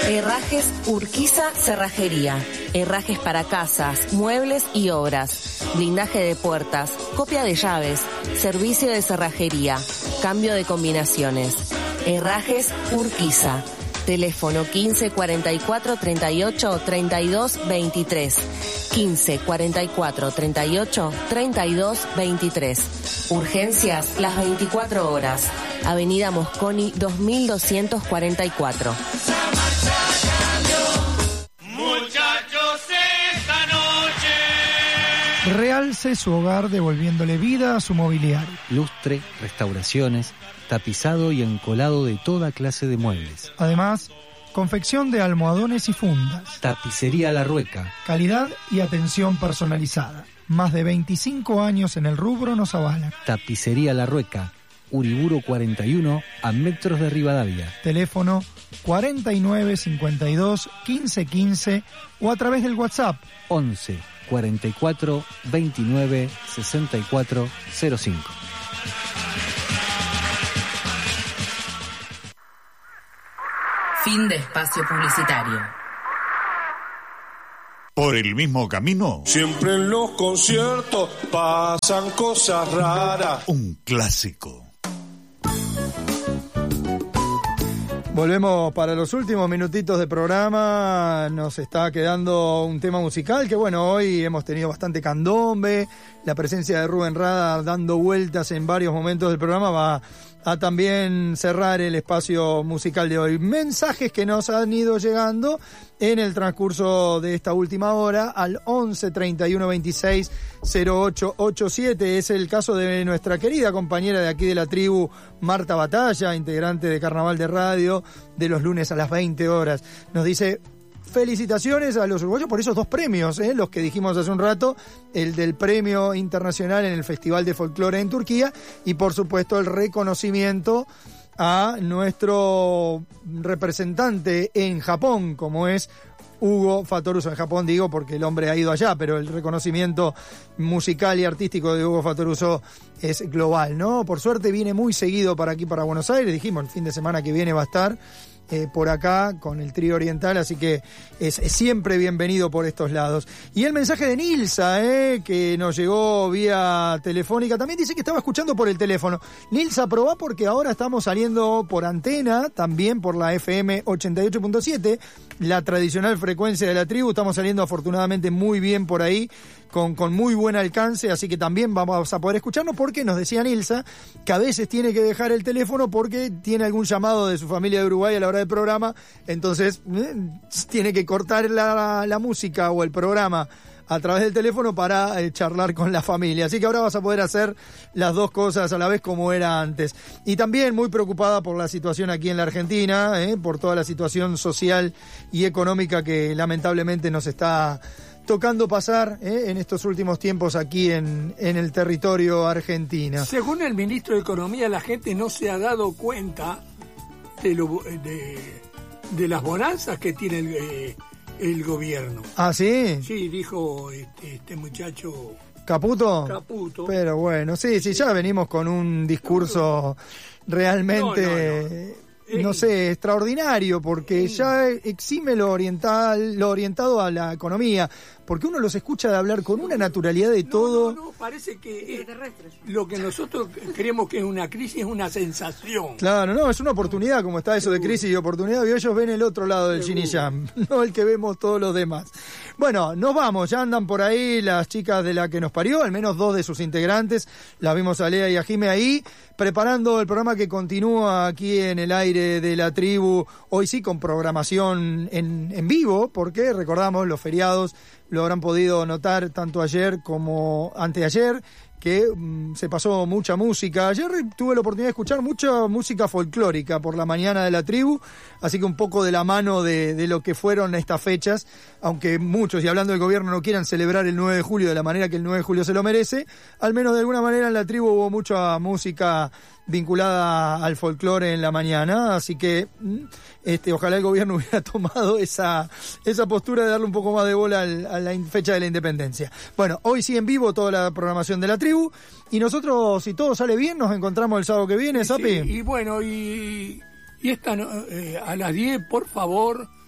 Herrajes Urquiza Cerrajería. Herrajes para casas, muebles y obras. Blindaje de puertas, copia de llaves, servicio de cerrajería, cambio de combinaciones. Herrajes Urquiza. Teléfono 15 44 38 32 23. 15 44 38 32 23. Urgencias las 24 horas. Avenida Mosconi 2244. Muchachos, esta noche. Realce su hogar devolviéndole vida a su mobiliario. Lustre, restauraciones, tapizado y encolado de toda clase de muebles. Además, confección de almohadones y fundas. Tapicería La Rueca. Calidad y atención personalizada. Más de 25 años en el rubro nos avalan. Tapicería La Rueca. Uriburu 41, a metros de Rivadavia. Teléfono 49 52 15 15 o a través del WhatsApp 11 44 29 64 05. Fin de espacio publicitario. ¿Por el mismo camino? Siempre en los conciertos pasan cosas raras. Un clásico. Volvemos para los últimos minutitos de programa. Nos está quedando un tema musical que, bueno, hoy hemos tenido bastante candombe. La presencia de Rubén Rada dando vueltas en varios momentos del programa va a también cerrar el espacio musical de hoy. Mensajes que nos han ido llegando en el transcurso de esta última hora al 11 31 26 08 87. Es el caso de nuestra querida compañera de aquí de la tribu, Marta Batalla, integrante de Carnaval de Radio, de los lunes a las 20 horas. Nos dice: felicitaciones a los uruguayos por esos 2 premios, los que dijimos hace un rato, el del premio internacional en el Festival de Folclore en Turquía y por supuesto el reconocimiento a nuestro representante en Japón, como es Hugo Fatoruso. En Japón digo porque el hombre ha ido allá, pero el reconocimiento musical y artístico de Hugo Fatoruso es global, ¿no? Por suerte viene muy seguido para aquí, para Buenos Aires. Dijimos, el fin de semana que viene va a estar por acá con el trío oriental, así que es siempre bienvenido por estos lados. Y el mensaje de Nilsa, que nos llegó vía telefónica, también dice que estaba escuchando por el teléfono. Nilsa, probá porque ahora estamos saliendo por antena, también por la FM 88.7, la tradicional frecuencia de la tribu. Estamos saliendo afortunadamente muy bien por ahí, con muy buen alcance, así que también vamos a poder escucharnos, porque nos decía Nilsa que a veces tiene que dejar el teléfono porque tiene algún llamado de su familia de Uruguay a la hora del programa, entonces tiene que cortar la música o el programa a través del teléfono para charlar con la familia. Así que ahora vas a poder hacer las 2 cosas a la vez como era antes. Y también muy preocupada por la situación aquí en la Argentina, por toda la situación social y económica que lamentablemente nos está tocando pasar en estos últimos tiempos aquí en el territorio argentino. Según el ministro de Economía, la gente no se ha dado cuenta de las bonanzas que tiene el gobierno. ¿Ah, sí? Sí, dijo este muchacho ¿Caputo? Caputo. Pero bueno, sí, ya venimos con un discurso realmente... No sé, extraordinario, porque ya exime lo orientado a la economía, porque uno los escucha de hablar con una naturalidad de todo. No, parece que lo que nosotros creemos que es una crisis es una sensación. Claro, no, es una oportunidad, como está eso de crisis y oportunidad, y ellos ven el otro lado del yin y yang, no el que vemos todos los demás. Bueno, nos vamos, ya andan por ahí las chicas de La Que Nos Parió, al menos 2 de sus integrantes, las vimos a Lea y a Jime ahí, preparando el programa que continúa aquí en el aire de la tribu, hoy sí con programación en vivo, porque recordamos los feriados, lo habrán podido notar tanto ayer como anteayer, que se pasó mucha música. Ayer tuve la oportunidad de escuchar mucha música folclórica por la mañana de la tribu, así que un poco de la mano de lo que fueron estas fechas, aunque muchos, y hablando del gobierno, no quieran celebrar el 9 de julio de la manera que el 9 de julio se lo merece, al menos de alguna manera en la tribu hubo mucha música vinculada al folclore en la mañana, así que ojalá el gobierno hubiera tomado esa postura de darle un poco más de bola a la fecha de la independencia. Bueno, hoy sí en vivo toda la programación de la tribu, y nosotros, si todo sale bien, nos encontramos el sábado que viene, Sapi. Sí, y bueno, y esta a las 10, por favor,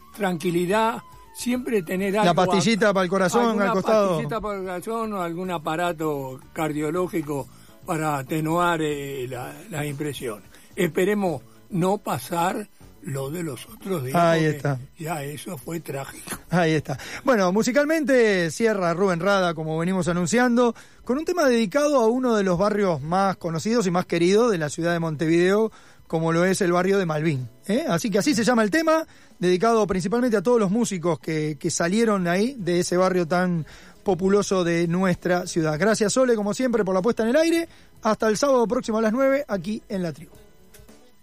tranquilidad, siempre tener algo. La pastillita para el corazón al costado. La pastillita para el corazón o algún aparato cardiológico para atenuar las impresiones. Esperemos no pasar lo de los otros días. Ahí está. Ya eso fue trágico. Ahí está. Bueno, musicalmente cierra Rubén Rada, como venimos anunciando, con un tema dedicado a uno de los barrios más conocidos y más queridos de la ciudad de Montevideo, como lo es el barrio de Malvin. Así que así se llama el tema, dedicado principalmente a todos los músicos que salieron ahí, de ese barrio tan populoso de nuestra ciudad. Gracias, Sole, como siempre, por la puesta en el aire. Hasta el sábado próximo a las 9, aquí en La Tribu.